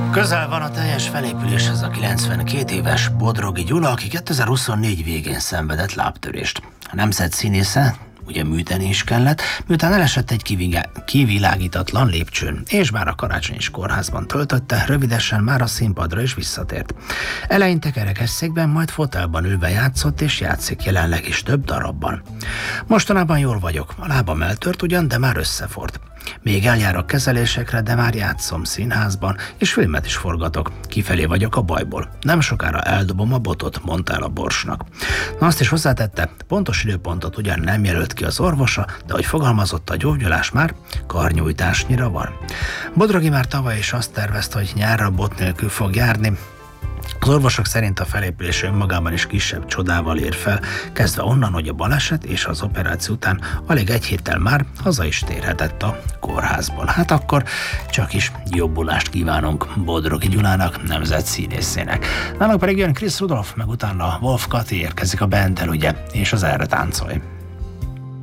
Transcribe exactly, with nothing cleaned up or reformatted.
Közel van a teljes felépüléshez a kilencvenkét éves Bodrogi Gyula, aki kétezer-huszonnégy végén szenvedett lábtörést. A nemzet színésze ugye műteni is kellett, miután elesett egy kivilágítatlan lépcsőn, és bár a Karácsonyi Kórházban töltötte, rövidesen már a színpadra is visszatért. Eleinte kerekesszékben, majd fotelban ülve játszott, és játszik jelenleg is több darabban. Mostanában jól vagyok, a lábam eltört ugyan, de már összefort. Még eljárok kezelésekre, de már játszom színházban, és filmet is forgatok. Kifelé vagyok a bajból. Nem sokára eldobom a botot, mondta el a Borsnak. Na, azt is hozzátette, pontos időpontot ugyan nem jelölt ki az orvosa, de hogy fogalmazott, a gyógyulás már karnyújtásnyira van. Bodrogi már tavaly is azt tervezte, hogy nyárra bot nélkül fog járni. Az orvosok szerint a felépülés önmagában is kisebb csodával ér fel, kezdve onnan, hogy a baleset és az operáció után alig egy héttel már haza is térhetett a kórházból. Hát akkor csak is jobbulást kívánunk Bodrogi Gyulának, nemzetszínészének. Nálunk pedig jön Chris Rudolph, meg utána Wolf Kati érkezik a Band el, ugye, és az Erre táncolj.